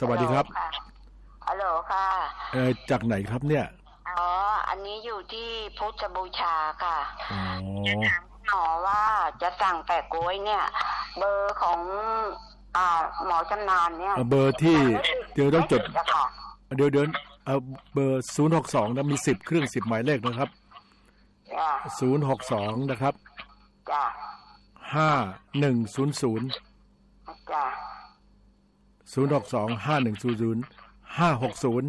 สวัสดีครับฮัลโหลค่ะจากไหนครับเนี่ยอ๋ออันนี้อยู่ที่พุทธบูชาค่ะอ๋อหมอว่าจะสั่งแปะกล้วยเนี่ยเบอร์ของหมอชำนาญเนี่ยเบอร์ที่เดี๋ยวต้องจดเดี๋ยวเบอร์062นะมี10เครื่อง10หมายเลขนะครับ062นะครับจ้ะ 5100 จ้ะ 062 5100 560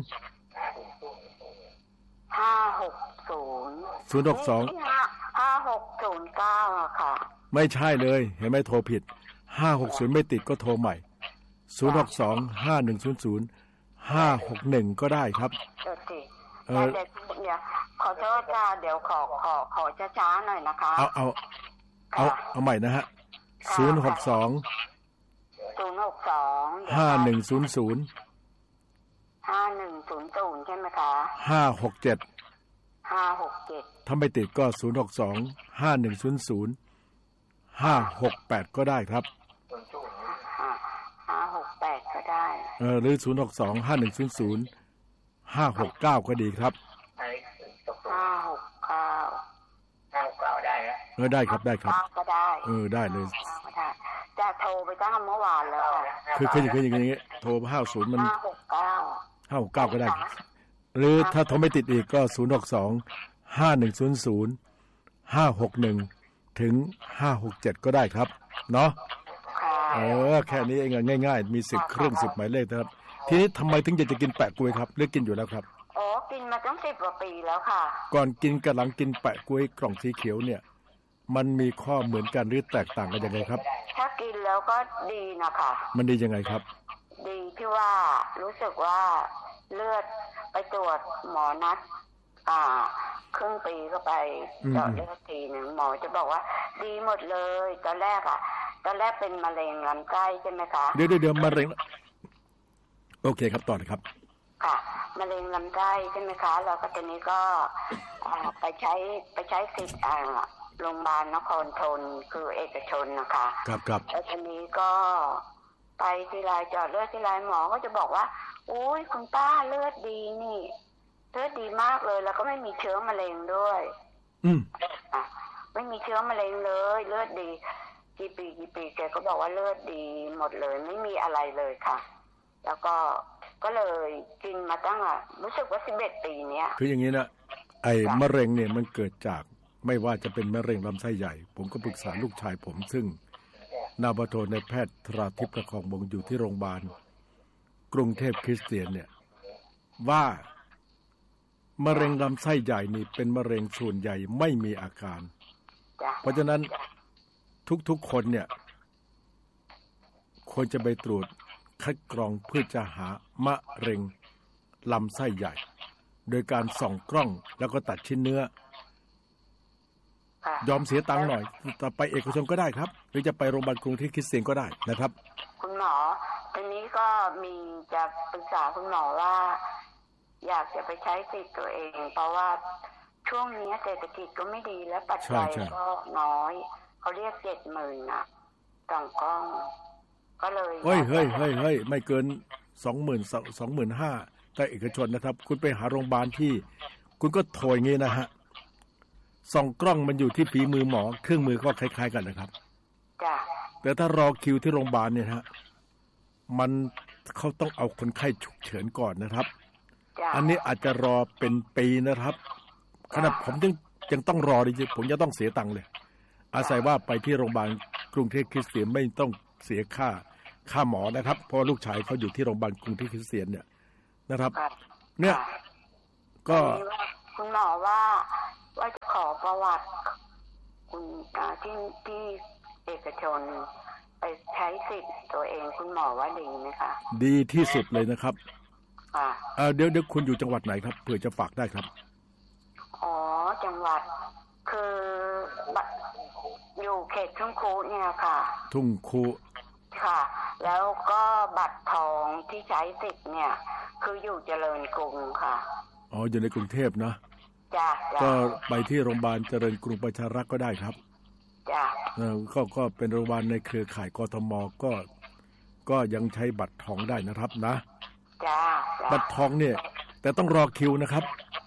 5609อะค่ะไม่ใช่เลยเห็นไหมโทรผิด560ไม่ติดก็โทรใหม่062 5100 561ก็ได้ครับเดี๋ยวขอโทษค่ะเดี๋ยวขอช้าๆหน่อยนะคะเอาใหม่นะฮะ062 5100 5100ใช่ไหมคะ 567ถ้าไม่ติดก็062 5100 568ก็ได้ครับ 568ก็ได้หรือ062 5100 569ก็ดีครับ 569ได้นะได้ครับได้ครับก็ได้ได้เลยจะโทรไปตั้งเมื่อวานแล้วคืออย่างนี้โทร50มัน569ก็ได้หรือถ้าโทรไม่ติดอีกก็062 5100 561ถึง567ก็ได้ครับเนาะแค่นี้เองง่ายๆมี10เครื่อง10หมายเลขครับทีนี้ทำไมถึงจะกินแปะกล้วยครับหรือกินอยู่แล้วครับกินมาตั้ง10กว่าปีแล้วค่ะก่อนกินกับหลังกินแปะกล้วยกล่องสีเขียวเนี่ยมันมีข้อเหมือนกันหรือแตกต่างกันยังไงครับถ้ากินแล้วก็ดีนะคะมันดียังไงครับดีที่ว่ารู้สึกว่าเลือดไปตรวจหมอนัดครึ่งปีก็ไปเจาะเลือดทีหนึ่งหมอจะบอกว่าดีหมดเลยตอนแรกเป็นมะเร็งลำไส้ใช่ไหมคะเดี๋ยวมะเร็งโอเคครับต่อเลยครับค่ะมะเร็งลำไส้ใช่ไหมคะแล้วก็ตอนนี้ก็ไปใช้สิทธิ์โรงพยาบาลนครธนคือเอกชนนะคะครับแล้วตอนนี้ก็ไปทีไรเจาะเลือดทีไรหมอก็จะบอกว่าอุ้ยคุณป้าเลือดดีนี่เลือดดีมากเลยแล้วก็ไม่มีเชื้อมะเร็งด้วยไม่มีเชื้อมะเร็งเลยเลือดดีกี่ปีแกก็บอกว่าเลือดดีหมดเลยไม่มีอะไรเลยค่ะแล้วก็เลยกินมาตั้งรู้สึกว่า11 ปีเนี้ยคืออย่างนี้นะไอ้มะเร็งเนี่ยมันเกิดจากไม่ว่าจะเป็นมะเร็งลำไส้ใหญ่ผมก็ปรึกษาลูกชายผมซึ่งนาบโทในแพทย์ธราทิพย์ประคองวงอยู่ที่โรงพยาบาลกรุงเทพคริสเตียนเนี่ยว่ามะเร็งลำไส้ใหญ่นี่เป็นมะเร็งส่วนใหญ่ไม่มีอาการเพราะฉะนั้นทุกคนเนี่ยควรจะไปตรวจคัดกรองเพื่อจะหามะเร็งลำไส้ใหญ่โดยการส่องกล้องแล้วก็ตัดชิ้นเนื้อยอมเสียตังค์หน่อยแต่ไปเอกชนก็ได้ครับหรือจะไปโรงพยาบาลกรุงเทพคริสเตียนก็ได้นะครับคุณหมอทีนี้ก็มีจะปรึกษาคุณหมอว่าอยากจะไปใช้สิทธิ์ตัวเองเพราะว่าช่วงนี้เศรษฐกิจก็ไม่ดีและปัจจัยก็น้อยเขาเรียก70,000ต่างกล้องก็เลยเฮ้ยไม่เกิน 25,000 แต่เอกชนนะครับคุณไปหาโรงพยาบาลที่คุณก็โทรอย่างงี้นะฮะส่องกล้องมันอยู่ที่ฝีมือหมอเครื่องมือก็คล้ายๆกันนะครับจ้ะแต่ถ้ารอคิวที่โรงพยาบาลเนี่ยฮะมันเขาต้องเอาคนไข้ฉุกเฉินก่อนนะครับอันนี้อาจจะรอเป็นปีนะครับขณะผมยังต้องรอดิผมจะต้องเสียตังค์เลยอาศัยว่าไปที่โรงพยาบาลกรุงเทพคริสเตียนไม่ต้องเสียค่าหมอนะครับเพราะลูกชายเขาอยู่ที่โรงพยาบาลกรุงเทพคริสเตียนเนี่ยนะครับเนี่ยก็คุณหมอว่าจะขอประวัติคุณที่เอกชนไปใช้สิทธิ์ตัวเองคุณหมอว่าดีไหมคะดีที่สุดเลยนะครับเดี๋ยวคุณอยู่จังหวัดไหนครับเผื่อจะฝากได้ครับจังหวัดคืออยู่เขตทุ่งคูเนี่ยค่ะทุ่งคูค่ะแล้วก็บัตรทองที่ใช้สิทธิ์เนี่ยคืออยู่เจริญกรุงค่ะอยู่ในกรุงเทพนะจ้ะก็ไปที่โรงพยาบาลเจริญกรุงประชารักษ์ก็ได้ครับจ้ะก็เป็นโรงพยาบาลในเครือข่ายกทมก็ก็ยังใช้บัตรทองได้นะครับนะจ้าบัตรทองเนี่ยแต่ต้องรอคิวนะครับ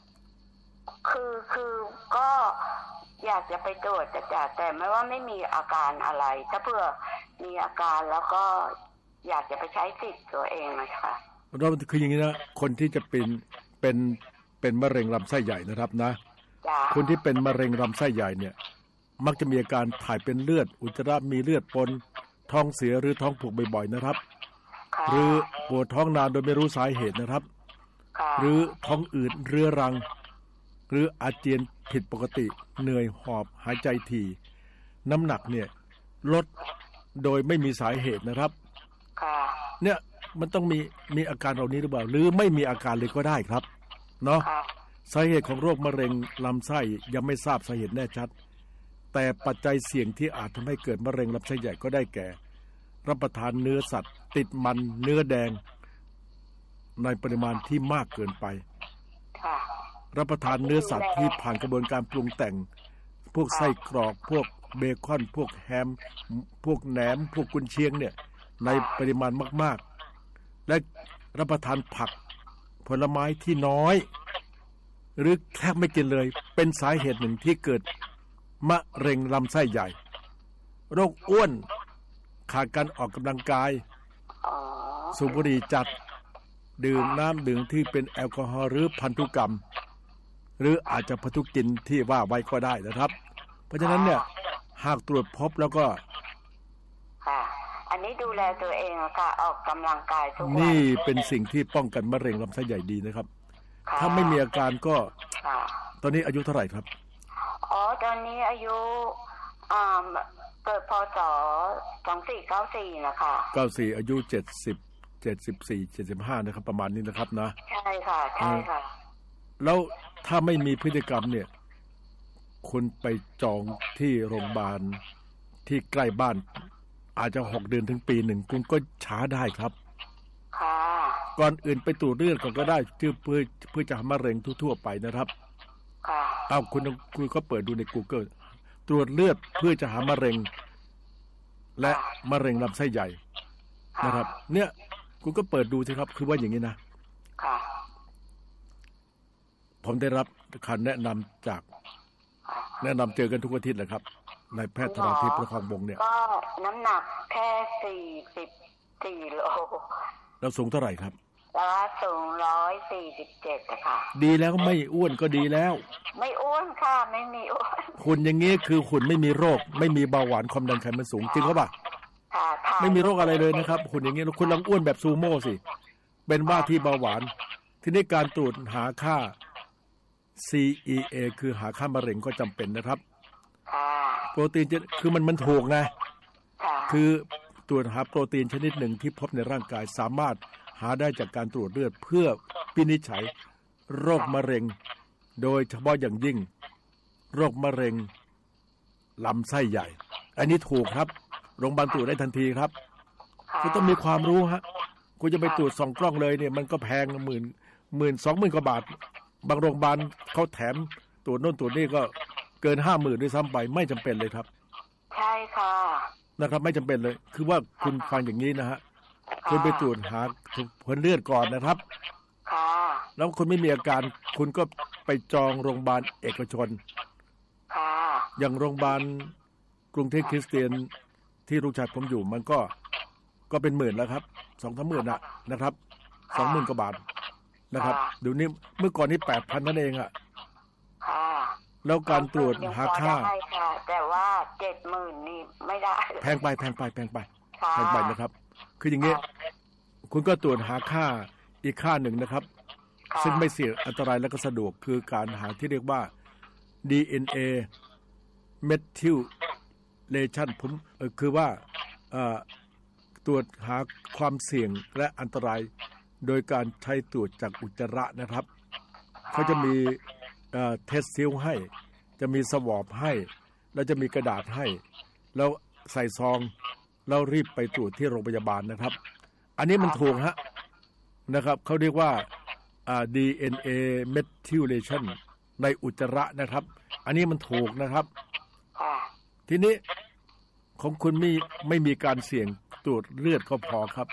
คือก็อยากจะไปตรวจจ้ะแต่ไม่ว่าไม่มีอาการอะไรถ้าเผื่อมีอาการแล้วก็อยากจะไปใช้สิทธิ์ตัวเองนะคะเราคืออย่างนี้นะคนที่จะเป็นมะเร็งลำไส้ใหญ่นะครับนะคนที่เป็นมะเร็งลำไส้ใหญ่เนี่ยมักจะมีอาการถ่ายเป็นเลือดอุจจาระมีเลือดปนท้องเสียหรือท้องผูกบ่อยๆนะครับหรือปวดท้องนานโดยไม่รู้สาเหตุนะครับหรือท้องอืดเรื้อรังหรืออาเจียนผิดปกติเหนื่อยหอบหายใจถี่น้ำหนักเนี่ยลดโดยไม่มีสาเหตุนะครับเนี่ยมันต้องมีอาการเหล่านี้หรือเปล่าหรือไม่มีอาการเลยก็ได้ครับเนาะสาเหตุของโรคมะเร็งลำไส้ยังไม่ทราบสาเหตุแน่ชัดแต่ปัจจัยเสี่ยงที่อาจทำให้เกิดมะเร็งลำไส้ใหญ่ก็ได้แก่รับประทานเนื้อสัตว์ติดมันเนื้อแดงในปริมาณที่มากเกินไปรับประทานเนื้อสัตว์ที่ผ่านกระบวนการปรุงแต่งพวกไส้กรอกพวกเบคอนพวกแฮมพวกแหนมพวกกุนเชียงเนี่ยในปริมาณมากๆและรับประทานผักผลไม้ที่น้อยหรือแทบไม่กินเลยเป็นสาเหตุหนึ่งที่เกิดมะเร็งลำไส้ใหญ่โรคอ้วนขาดการออกกำลังกายสูบบุหรี่จัดดื่มน้ำดื่มที่เป็นแอลกอฮอล์หรือพันธุกรรมหรืออาจจะพันธุกินที่ว่าไว้ก็ได้นะครับเพราะฉะนั้นเนี่ยหากตรวจพบแล้วก็อันนี้ดูแลตัวเองค่ะออกกำลังกายทุกวันนี่เป็นสิ่งที่ป้องกันมะเร็งลำไส้ใหญ่ดีนะครับถ้าไม่มีอาการก็ตอนนี้อายุเท่าไหร่ครับตอนนี้อายุเกิดพศ2494นะคะ 94อายุ70 74 75นะครับประมาณนี้นะครับนะใช่ค่ะใช่ค่ะแล้วถ้าไม่มีพฤติกรรมเนี่ยคุณไปจองที่โรงพยาบาลที่ใกล้บ้านอาจจะ6 เดือนถึงปีหนึ่งคุณก็ช้าได้ครับค่ะก่อนอื่นไปตรวจเลือดก่อนก็ได้เพื่อจะหามะเร็งทั่วๆไปนะครับค่ะเอาคุณก็เปิดดูใน Google ตรวจเลือดเพื่อจะหามะเร็งและมะเร็งลำไส้ใหญ่นะครับเนี่ยคุณก็เปิดดูสิครับคือว่าอย่างนี้นะผมได้รับคำแนะนำจากแนะนำเจอกันทุกอาทิตย์แหละครับนายแพทย์ธราทิพย์ประคองวงศ์เนี่ยก็น้ำหนักแค่44 โลแล้วสูงเท่าไหร่ครับสูง147ค่ะดีแล้วไม่อ้วนก็ดีแล้วไม่อ้วนค่ะไม่มีอ้วนคุณอย่างงี้คือคุณไม่มีโรคไม่มีเบาหวานความดันไขมันสูงจริงหรือเปล่าไม่มีโรคอะไรเลยนะครับคุณอย่างงี้คุณลองอ้วนแบบซูโม่สิเป็นว่าที่เบาหวานทีนี้การตรวจหาค่า CEA คือหาค่ามะเร็งก็จำเป็นนะครับโปรตีนคือมันถูกไงคือตรวจหาโปรตีนชนิดหนึ่งที่พบในร่างกายสามารถหาได้จากการตรวจเลือดเพื่อวินิจฉัยโรคมะเร็งโดยเฉพาะอย่างยิ่งโรคมะเร็งลำไส้ใหญ่อันนี้ถูกครับโรงพยาบาลตรวจได้ทันทีครับคุณต้องมีความรู้ฮะคุณจะไปตรวจ2 กล้องเลยเนี่ยมันก็แพง20,000 กว่าบาทบางโรงพยาบาลเขาแถมตรวจโน่นตรวจนี่ก็เกิน 50,000 ด้วยซ้ำไปไม่จำเป็นเลยครับใช่ค่ะนะครับไม่จำเป็นเลยคือว่าคุณฟังอย่างนี้นะฮะคุณไปตรวจหาผลเลือดก่อนนะครับแล้วคุณไม่มีอาการคุณก็ไปจองโรงพยาบาลเอกชนอย่างโรงพยาบาลกรุงเทพคริสเตียนที่ลูกชายผมอยู่มันก็เป็น10,000แล้วครับ 2-3 หมื่นนะครับ 20,000 กว่าบาทนะครับเดี๋ยวนี้เมื่อก่อนนี่ 8,000 นั่นเองอะแล้วการตรวจหาค่าแต่ว่า 70,000 นี่ไม่ได้แพงไปนะครับคืออย่างนี้คุณก็ตรวจหาค่าอีกค่าหนึ่งนะครับซึ่งไม่เสี่ยงอันตรายและก็สะดวกคือการหาที่เรียกว่า DNA methylation ผมคือว่าตรวจหาความเสี่ยงและอันตรายโดยการใช้ตรวจจากอุจจาระนะครับเขาจะมีเทสซิลให้จะมีสวอปให้แล้วจะมีกระดาษให้แล้วใส่ซองแล้วรีบไปตรวจที่โรงพยาบาลนะครับอันนี้มันถูกฮะนะครับเขาเรียกว่าDNA methylation ในอุจจาระนะครับอันนี้มันถูกนะครับทีนี้ของคุณไม่มีการเสี่ยงตรวจเลือดก็พอครับ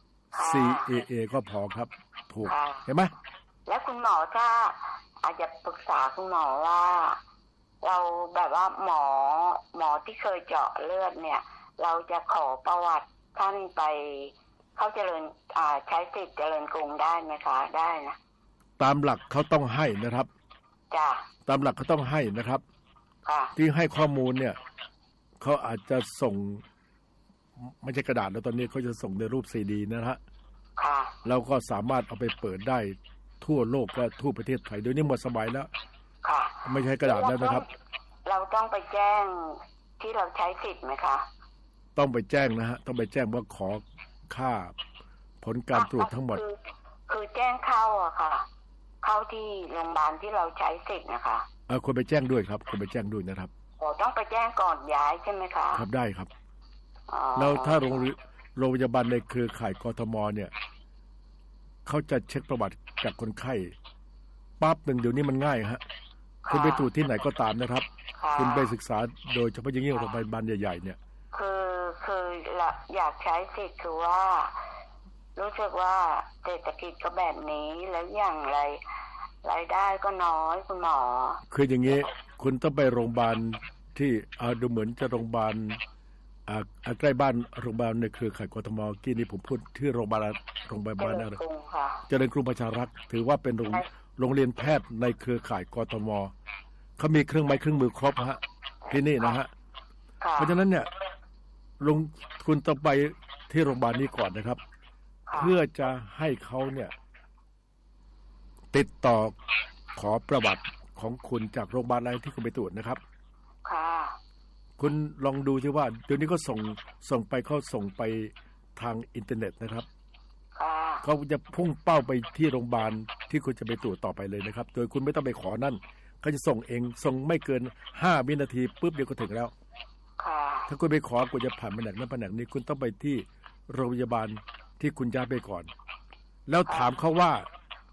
CAA ก็พอครับถูกเห็นไหมแล้วคุณหมอถ้าอาจจะปรึกษาคุณหมอว่าเราแบบว่าหมอที่เคยเจาะเลือดเนี่ยเราจะขอประวัติท่านไปเขาเจริญใช้สิทธิ์เจริญกรุงได้ไหมคะได้นะตามหลักเขาต้องให้นะครับจ้ะตามหลักเขาต้องให้นะครับที่ให้ข้อมูลเนี่ยเขาอาจจะส่งไม่ใช่กระดาษแล้วตอนนี้เขาจะส่งในรูปซีดีนะฮะเราก็สามารถเอาไปเปิดได้ทั่วโลกและทั่วประเทศไทยโดยนี้หมดสบายแล้วไม่ใช่กระดาษแล้วนะครับเราต้องไปแจ้งที่เราใช้สิทธิ์ไหมคะต้องไปแจ้งนะฮะต้องไปแจ้งว่าขอค่าผลการตรวจทั้งหมดคือแจ้งเข้าอะค่ะเข้าที่โรงพยาบาลที่เราใช้สิทธิ์นะคะควรไปแจ้งด้วยครับควรไปแจ้งด้วยนะครับต้องไปแจ้งก่อนย้ายใช่ไหมคะครับได้ครับแล้วถ้าโรงพยาบาลในเครือข่ายกทมเนี่ยเขาจะเช็คประวัติจากคนไข้ปั๊บหนึ่งเดี๋ยวนี้มันง่ายฮะคุณไปตรวจที่ไหนก็ตามนะครับคุณไปศึกษาโดยเฉพาะอย่างยิ่งโรงพยาบาลใหญ่ๆเนี่ยคืออยากใช้สิทธิ์คือว่ารู้สึกว่าเศรษฐกิจก็แบบนี้แล้วอย่างรายได้ก็น้อยคุณหมอคืออย่างนี้คุณต้องไปโรงพยาบาลที่ดูเหมือนจะโรงพยาบาลใกล้บ้านโรงพยาบาลในเครือข่ายกทมกี้นี้ผมพูดที่โรงพยาบาลอะไรเจริญกรุงประชารักษ์ถือว่าเป็นโรงเรียนแพทย์ในเครือข่ายกทมเขามีเครื่องไม้เครื่องมือครบฮะที่นี่นะฮะเพราะฉะนั้นเนี่ยคุณต้องไปที่โรงพยาบาลนี้ก่อนนะครับเพื่อจะให้เขาเนี่ยติดต่อขอประวัติของคุณจากโรงพยาบาลอะไรที่คุณไปตรวจนะครับคุณลองดูสิว่าเดี๋ยวนี้ก็ส่งไปทางอินเทอร์เน็ตนะครับเขาจะพุ่งเป้าไปที่โรงพยาบาลที่คุณจะไปตรวจต่อไปเลยนะครับโดยคุณไม่ต้องไปขอนั่นเขาจะส่งเองส่งไม่เกิน5 วินาทีปุ๊บเดียวก็ถึงแล้วถ้าคุณไปขอคุณจะผ่านแผนกนั้นแผนกนี้คุณต้องไปที่โรงพยาบาลที่คุณย้ายไปก่อนแล้วถามเขาว่า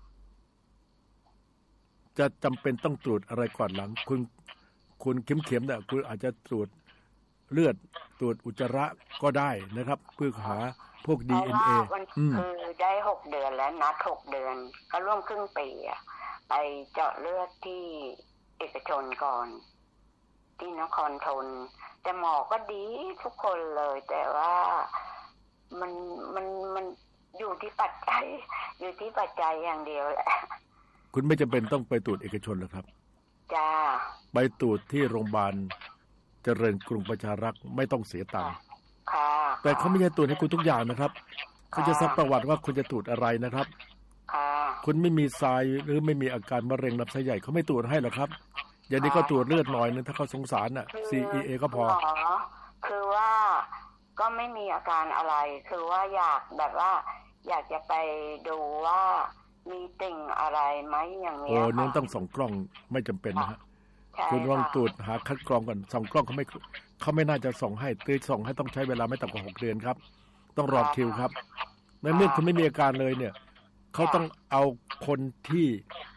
จะจำเป็นต้องตรวจอะไรก่อนหลังคุณเข็มเนี่ยคุณอาจจะตรวจเลือดตรวจอุจจาระก็ได้นะครับเพื่อหาพวก DNA คือได้6 เดือนแล้วนัด6 เดือนก็ร่วมครึ่งปีไปเจาะเลือดที่เอกชนก่อนที่นครธนแต่หมอก็ดีทุกคนเลยแต่ว่ามันอยู่ที่ปัจจัยอย่างเดียวแหละคุณไม่จำเป็นต้องไปตรวจเอกชนหรอกครับจ้าไปตรวจที่โรงพยาบาลเจริญกรุงประชารักษ์ไม่ต้องเสียตังค์แต่เขาไม่ใช่ตรวจให้คุณทุกอย่างนะครับเขาจะซักประวัติว่าคุณจะตรวจอะไรนะครับคุณไม่มีทรายหรือไม่มีอาการมะเร็งลำไส้ใหญ่เขาไม่ตรวจให้หรอกครับอย่างนี้ก็ตรวจเลือดหน่อยนึงถ้าเขาสงสารCEA ก็พอคือว่าก็ไม่มีอาการอะไรคือว่าอยากแบบว่าอยากจะไปดูว่ามีติ่งอะไรไหมอย่างนี้เนี่ยต้องส่องกล้องไม่จำเป็นนะฮะคุณลองตรวจหาคัดกรองก่อนส่องกล้องเขาไม่น่าจะส่องให้ส่องให้ต้องใช้เวลาไม่ต่ำกว่า6 เดือนครับต้องรอคิวครับในเมื่อคุณไม่มีอาการเลยเนี่ยเขาต้องเอาคนที่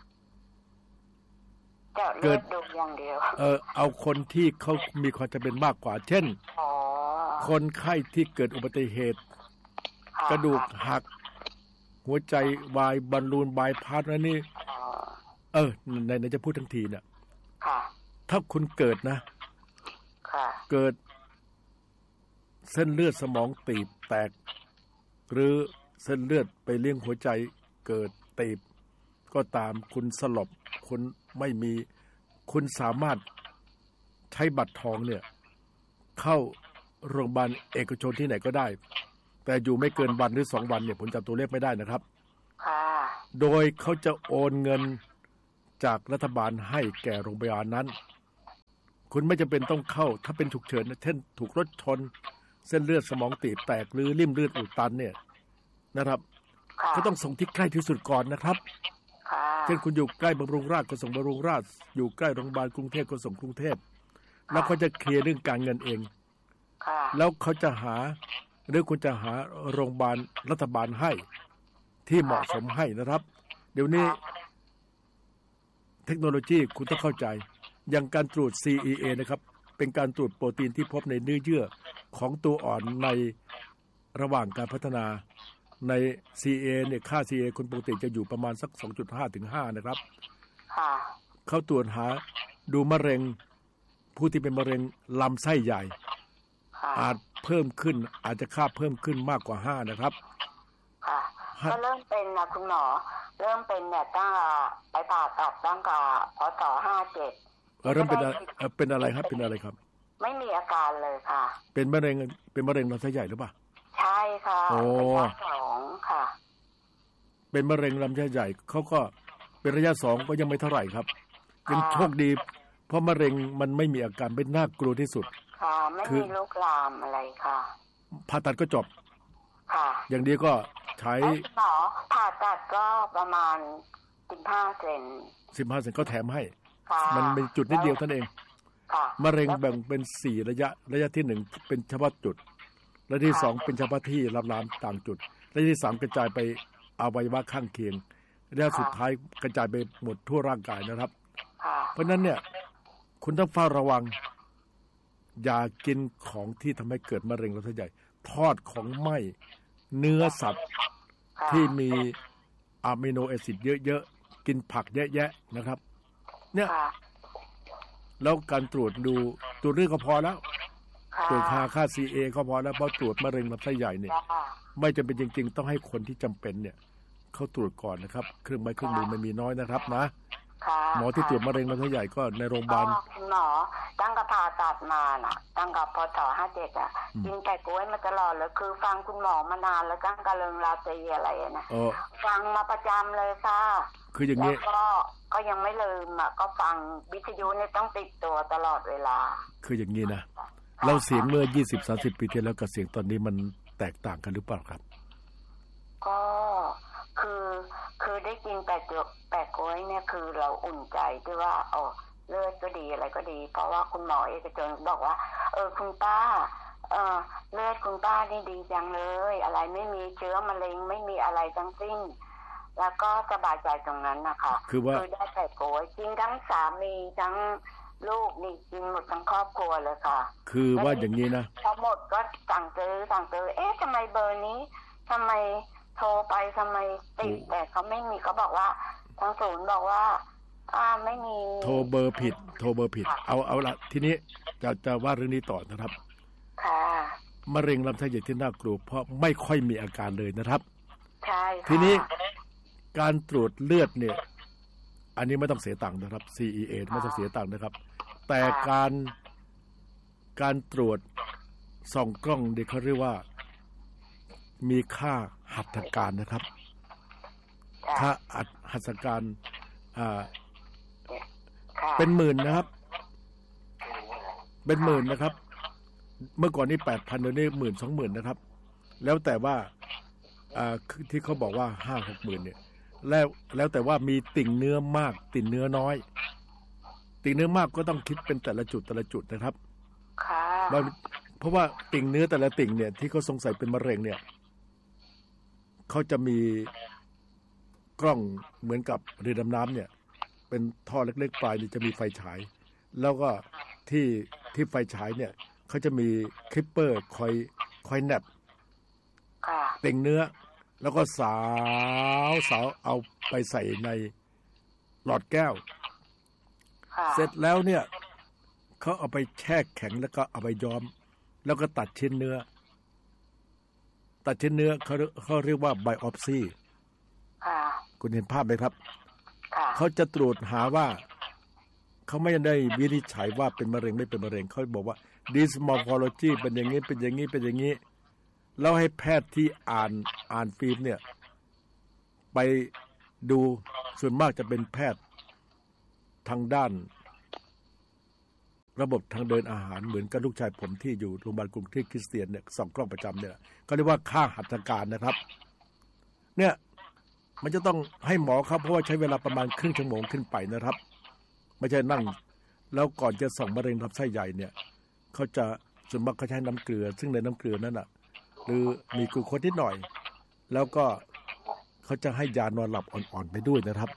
เกิดดูอย่างเดียวเอาคนที่เขามีความจำเป็นมากกว่าเช่นคนไข้ที่เกิดอุบัติเหตุกระดูกหักหัวใจวายบอลลูนบายพาสนี่ในจะพูดทั้งทีเนี่ยถ้าคุณเกิดนะเกิดเส้นเลือดสมองตีบแตกหรือเส้นเลือดไปเลี้ยงหัวใจเกิดตีบก็ตามคุณสลบคุณไม่มีคุณสามารถใช้บัตรทองเนี่ยเข้าโรงพยาบาลเอกชนที่ไหนก็ได้แต่อยู่ไม่เกินวันหรือ2 วันเนี่ยผมจำตัวเลขไม่ได้นะครับโดยเขาจะโอนเงินจากรัฐบาลให้แก่โรงพยาบาลนั้นคุณไม่จำเป็นต้องเข้าถ้าเป็นฉุกเฉินเช่นถูกรถชนเส้นเลือดสมองตีบแตกหรือริ่มเลือดอุดตันเนี่ยนะครับก็ต้องส่งที่ใกล้ที่สุดก่อนนะครับเช่นคุณอยู่ใกล้บำรุงราษฎร์ก็ส่งบำรุงราษฎร์อยู่ใกล้โรงพยาบาลกรุงเทพก็ส่งกรุงเทพแล้วเขาจะเคลียร์เรื่องการเงินเองแล้วเขาจะหาหรือคุณจะหาโรงพยาบาลรัฐบาลให้ที่เหมาะสมให้นะครับเดี๋ยวนี้เทคโนโลยีคุณต้องเข้าใจอย่างการตรวจ CEA นะครับเป็นการตรวจโปรตีนที่พบในเนื้อเยื่อของตัวอ่อนในระหว่างการพัฒนาใน CA เนี่ยค่า CA คนปกติจะอยู่ประมาณสัก 2.5 ถึง 5 นะครับเขาตรวจหาดูมะเร็งผู้ที่เป็นมะเร็งลำไส้ใหญ่อาจเพิ่มขึ้นอาจจะค่าเพิ่มขึ้นมากกว่า 5 นะครับก็เริ่มเป็นนะคุณหมอเริ่มเป็นเนี่ยตั้งไปผ่าตัดตั้งแต่พศ57 เริ่มเป็นอะไรครับเป็นอะไรครับไม่มีอาการเลยค่ะเป็นมะเร็งลำไส้ใหญ่หรือเปล่าใช่ค่ะระยะ2ค่ะเป็นมะเร็งลำไส้ใหญ่เขาก็เป็นระยะ2ก็ยังไม่เท่าไหร่ครับยังโชคดีเพราะมะเร็งมันไม่มีอาการเป็นน่ากลัวที่สุดค่ะไม่มีลุกลามอะไรค่ะผ่าตัดก็จบค่ะอย่างนี้ก็ใช้หมอผ่าตัดก็ประมาณ15 เซนก็แถมให้มันเป็นจุดนิดเดียวเท่านั้นเองมะเร็งแบ่งเป็น4ระยะที่1เป็นเฉพาะจุดและที่2เป็นเฉพาะที่ลามต่างจุดและที่3กระจายไปอวัยวะข้างเคียงและสุดท้ายกระจายไปหมดทั่วร่างกายนะครับเพราะนั้นเนี่ยคุณต้องเฝ้าระวังอย่ากินของที่ทำให้เกิดมะเร็งลำไส้ใหญ่ทอดของไหม้เนื้อสัตว์ที่มีอะมิโนแอซิดเยอะๆกินผักเยอะๆนะครับเนี่ยแล้วการตรวจดูตัวเรื่องก็พอแล้วตรวจค่า CA ก็พอแล้วเพราะตรวจมะเร็งลำไส้ใหญ่เนี่ยไม่จำเป็นจริงๆต้องให้คนที่จำเป็นเนี่ยเขาตรวจก่อนนะครับเครื่องมือมันมีน้อยนะครับนะหมอที่ตรวจมะเร็งลำไส้ใหญ่ก็ในโรงพยาบาลหมอตั้งกระผ่าตัดมาน่ะตั้งกับพศ57กินไก่กล้วยมาตลอดเลยคือฟังคุณหมอมานานแล้วตั้งกระเริงราตรีอะไรนะฟังมาประจำเลยค่ะคืออย่างนี้ก็ยังไม่ลืมก็ฟังวิทยุเนี่ยต้องติดตัวตลอดเวลาคืออย่างนี้นะเราเสียงเมื่อ 20-30 ปีที่แล้วกับเสียงตอนนี้มันแตกต่างกันหรือเปล่าครับก็คือได้กินแปะกล้วยเนี่ยคือเราอุ่นใจด้วยว่าเลือดก็ดีอะไรก็ดีเพราะว่าคุณหมอเอกชนบอกว่าคุณป้าเลือดคุณป้านี่ดีจังเลยอะไรไม่มีเชื้อมะเร็งไม่มีอะไรทั้งสิ้นแล้วก็สบายใจตรงนั้นนะคะคือได้แปะกล้วยกินทั้งสามีทั้งลูกนี่กินหมดทั้งครอบครัวเลยค่ะคือว่าอย่างนี้นะพอหมดก็สั่งซื้อทำไมเบอร์นี้ทำไมโทรไปทำไมติดแต่เขาไม่มีเขาบอกว่าทางศูนย์บอกว่าไม่มีโทรเบอร์ผิดเอาละทีนี้จะว่าเรื่องนี้ต่อนะครับค่ะมะเร็งลำไส้ใหญ่ที่น่ากลัวเพราะไม่ค่อยมีอาการเลยนะครับใช่ค่ะทีนี้การตรวจเลือดเนี่ยอันนี้ไม่ต้องเสียตังค์นะครับ CEA ไม่ต้องเสียตังค์นะครับแต่การตรวจส่องกล้องเด็กเขาเรียกว่ามีค่าหัตถการนะครับค่าหัตถการเป็นหมื่นนะครับเป็นหมื่นนะครับเมื่อก่อนนี้ 8,000 เดี๋ยวนี้ 10,000-20,000 นะครับแล้วแต่ว่าที่เขาบอกว่า 5-6 หมื่นเนี่ยแล้วแต่ว่ามีติ่งเนื้อมากติ่งเนื้อน้อยติ่งเนื้อมากก็ต้องคิดเป็นแต่ละจุดนะครับเพราะว่าติ่งเนื้อแต่ละติ่งเนี่ยที่เขาสงสัยเป็นมะเร็งเนี่ยเขาจะมีกล้องเหมือนกับเรือดำน้ำเนี่ยเป็นท่อเล็กๆปลายนี่จะมีไฟฉายแล้วก็ที่ไฟฉายเนี่ยเขาจะมีคลิปเปอร์คอยแนบติ่งเนื้อแล้วก็สาวเอาไปใส่ในหลอดแก้วเสร็จแล้วเนี่ยเขาเอาไปแช่แข็งแล้วก็เอาไปย้อมแล้วก็ตัดชิ้นเนื้อเขาเรียกว่าไบออปซีคุณเห็นภาพไหมครับเขาจะตรวจหาว่าเขาไม่ได้วินิจฉัยว่าเป็นมะเร็งไม่เป็นมะเร็งเขาบอกว่า this morphology เป็นอย่างนี้เป็นอย่างนี้แล้วให้แพทย์ที่อ่านฟิล์มเนี่ยไปดูส่วนมากจะเป็นแพทย์ทางด้านระบบทางเดินอาหารเหมือนกับลูกชายผมที่อยู่โรงพยาบาลกรุงเทพคริสเตียนเนี่ยส่องกล้องประจำเนี่ยก็เรียกว่าค่าหัตถการนะครับเนี่ยมันจะต้องให้หมอครับเพราะว่าใช้เวลาประมาณครึ่งชั่วโมงขึ้นไปนะครับไม่ใช่นั่งแล้วก่อนจะส่องมะเร็งลำไส้ใหญ่เนี่ยเขาจะส่วนมากเขาใช้น้ำเกลือซึ่งในน้ำเกลือนั้นน่ะหรือมีกลูโคสนิดหน่อยแล้วก็เขาจะให้ยานอนหลับอ่อนๆไปด้วยนะครับ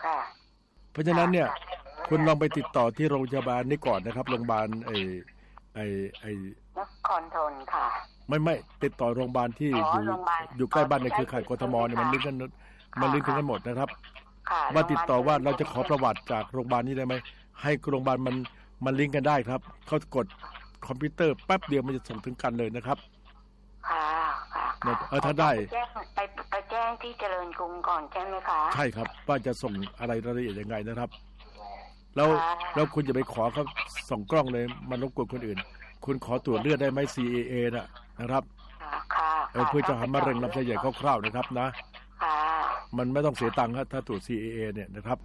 เพราะฉะนั้นเนี่ยคุณลองไปติดต่อที่โรงพยาบาลนี้ก่อนนะครับโรงพยาบาลไอ้นครธนค่ะไม่ติดต่อโรงพยาบาลที่อยู่ใกล้บ้านในเครือข่ายกทมเนี่ยมันลิงก์กันหมดนะครับว่าติดต่อว่าเราจะขอประวัติจากโรงพยาบาลนี้ได้ไหมให้โรงพยาบาลมันลิงก์กันได้ครับเขากดคอมพิวเตอร์แป๊บเดียวมันจะส่งถึงกันเลยนะครับถ้าได้ไปแจ้งที่เจริญกรุงก่อนใช่ไหมคะใช่ครับว่าจะส่งอะไรรายละเอียดยังไงนะครับแล้วคุณจะไปขอเขาส่งกล้องเลยมันรบกวนคนอื่นคุณขอตรวจเลือดได้ไหม CAA นะครับเพื่อจะหามะเร็งลำไส้ใหญ่คร่าวๆนะครับนะมันไม่ต้องเสียตังค์ครับถ้าตรวจ CAA เนี่ยนะครับ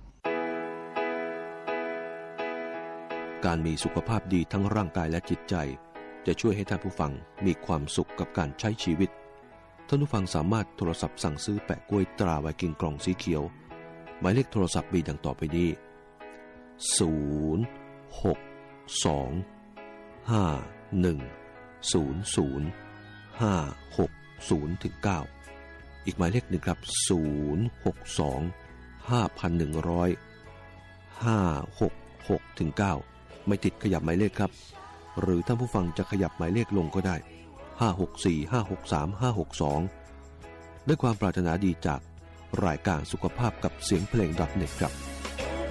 การมีสุขภาพดีทั้งร่างกายและจิตใจจะช่วยให้ท่านผู้ฟังมีความสุขกับการใช้ชีวิตท่านผู้ฟังสามารถโทรศัพท์สั่งซื้อแปะกล้วยตราไวกิ้งกล่องสีเขียวหมายเลขโทรศัพท์มีดังต่อไปนี้062-5100-560-9อีกหมายเลขหนึ่งครับ062-510-566-9ไม่ติดขยับหมายเลขครับหรือท่านผู้ฟังจะขยับหมายเลขลงก็ได้564-563-562ด้วยความปรารถนาดีจากรายการสุขภาพกับเสียงเพลง.net ครับ